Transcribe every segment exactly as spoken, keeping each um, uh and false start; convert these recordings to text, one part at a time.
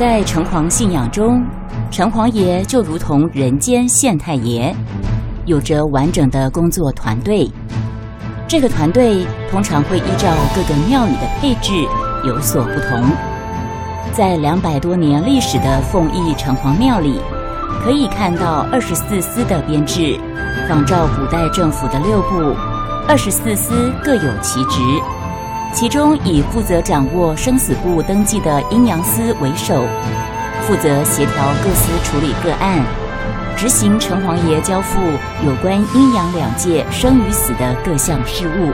在城隍信仰中，城隍爷就如同人间县太爷，有着完整的工作团队。这个团队通常会依照各个庙宇的配置有所不同。在两百多年历史的凤义城隍庙里，可以看到二十四司的编制，仿照古代政府的六部，二十四司各有其职。其中以负责掌握生死簿登记的阴阳司为首，负责协调各司处理个案，执行城隍爷交付有关阴阳两界生与死的各项事务。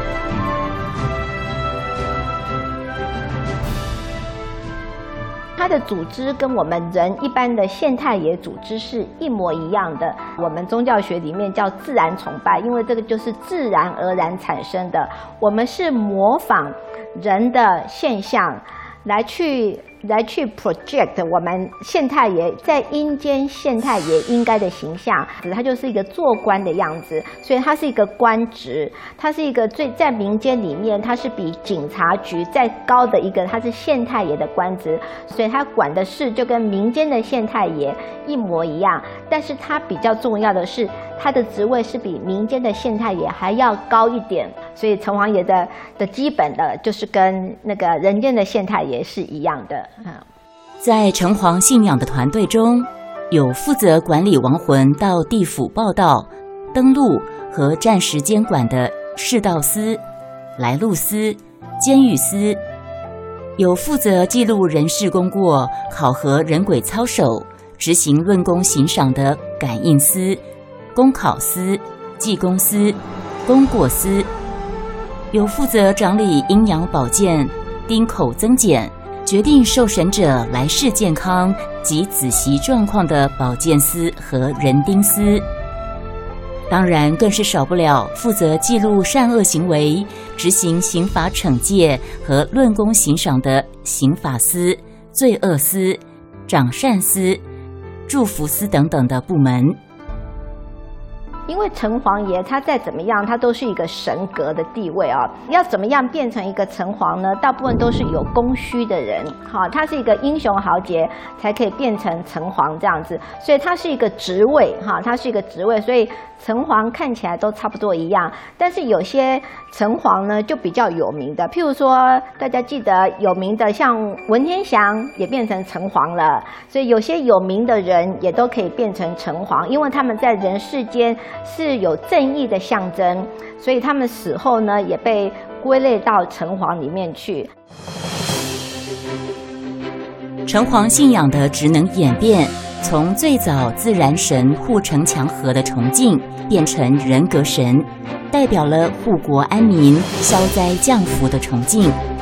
它的组织跟我们人一般的县太爷组织是一模一样的。我们宗教学里面叫自然崇拜，因为这个就是自然而然产生的。我们是模仿人的现象来去来去 project 我们县太爷在阴间县太爷应该的形象，它就是一个做官的样子，所以它是一个官职，它是一个最在民间里面，它是比警察局再高的一个，它是县太爷的官职，所以它管的事就跟民间的县太爷一模一样，但是它比较重要的是，它的职位是比民间的县太爷还要高一点，所以城隍爷的的基本的就是跟那个人间的县太爷是一样的。 在城隍信仰的团队中，有负责管理亡魂到地府报到、登录和暂时监管的世道司、来路司、监狱司，有负责记录人事功过、考核人鬼操守、执行论功行赏的感应司、公考司、技工司、功过司，有负责掌理阴阳保健、丁口增减、决定受审者来世健康及子息状况的保健司和人丁司，当然更是少不了负责记录善恶行为、执行刑法惩戒和论功行赏的刑法司、罪恶司、掌善司、祝福司等等的部门。 因为城隍爷他再怎么样，他都是一个神格的地位啊。要怎么样变成一个城隍呢？大部分都是有供需的人，哈，他是一个英雄豪杰才可以变成城隍这样子，所以他是一个职位，哈，他是一个职位，所以城隍看起来都差不多一样。但是有些城隍呢就比较有名的，譬如说大家记得有名的像文天祥也变成城隍了，所以有些有名的人也都可以变成城隍，因为他们在人世间是有正义的象征，所以他们死后呢也被归类到城隍里面去。 城隍信仰的职能演变，从最早自然神护城墙河的崇敬，变成人格神，代表了护国安民、消灾降福的崇敬。